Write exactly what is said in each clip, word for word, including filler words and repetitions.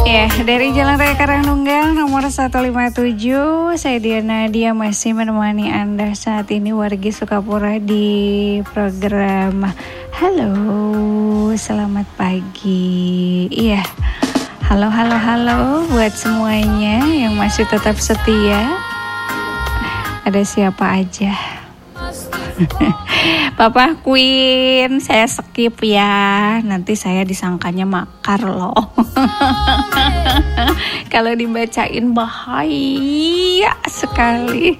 Ya, dari Jalan Raya Karangnunggal nomor seratus lima puluh tujuh, saya Diana, dia masih menemani Anda saat ini wargi Sukapura di program Halo, selamat pagi. Iya, halo, halo, halo buat semuanya yang masih tetap setia. Ada siapa aja? Papa Queen, saya skip ya. Nanti saya disangkanya makar loh. Kalau dibacain bahaya sekali.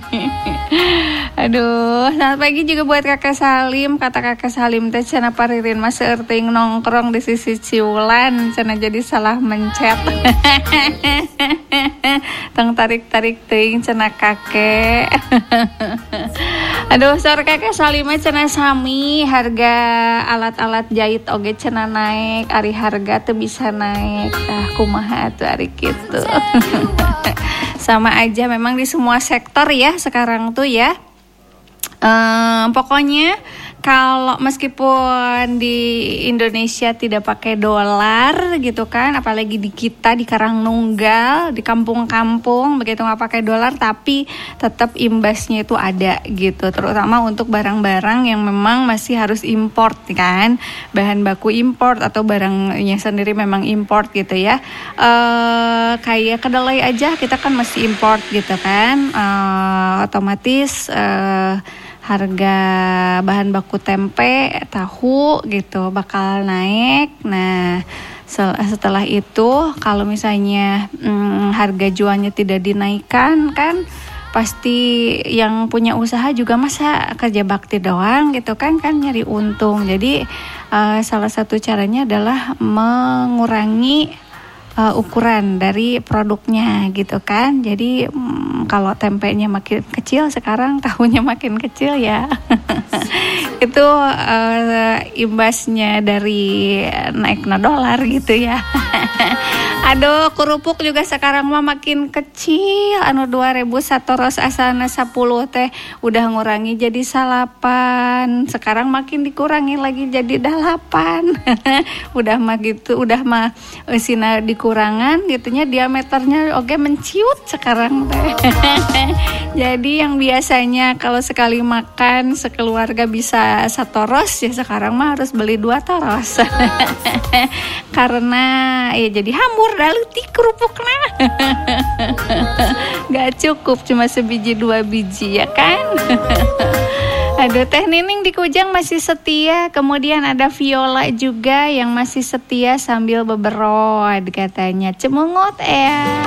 Aduh, selamat pagi juga buat Kakak Salim. Kata Kakak Salim teh cenah paririn mas seurting nongkrong di sisi ciulan, cenah jadi salah mencet. Teng tarik-tarik teuing cenah kakek. Aduh, sore Kakak Salim cenah sami harga alat-alat jahit oge cenah naik, ari harga teu bisa naik. Tah kumaha atuh ari kitu. Sama aja memang di semua sektor ya sekarang tuh ya. Um, pokoknya kalau meskipun di Indonesia tidak pakai dolar gitu kan, apalagi di kita di Karangnunggal, di kampung-kampung begitu nggak pakai dolar, tapi tetap imbasnya itu ada gitu, terutama untuk barang-barang yang memang masih harus import kan, bahan baku import atau barangnya sendiri memang import gitu ya. E, kayak kedelai aja kita kan masih import gitu kan, e, otomatis e, harga bahan baku tempe, tahu gitu bakal naik. Nah, setelah itu kalau misalnya hmm, harga jualnya tidak dinaikkan kan, pasti yang punya usaha juga masa kerja bakti doang gitu kan, kan nyari untung. Jadi uh, salah satu caranya adalah mengurangi Uh, ukuran dari produknya gitu kan. Jadi mm, kalau tempenya makin kecil sekarang, tahunya makin kecil ya. Itu uh, imbasnya dari naiknya dolar gitu ya. Aduh, kerupuk juga sekarang mah makin kecil. Anu dua ribu satoros asana sepuluh teh udah ngurangi jadi salapan. Sekarang makin dikurangi lagi jadi delapan. Udah mah gitu, udah mah sina dikurangan gitunya, diameternya oke menciut sekarang teh. Jadi yang biasanya kalau sekali makan sekeluarga bisa satoros, ya sekarang mah harus beli dua toros. Karena ya jadi hambur daluti kerupukna. Gak cukup cuma sebiji dua biji ya kan. Aduh, Teh Nining di Kujang masih setia. Kemudian ada Viola juga yang masih setia sambil beberot katanya. Cemungut ya.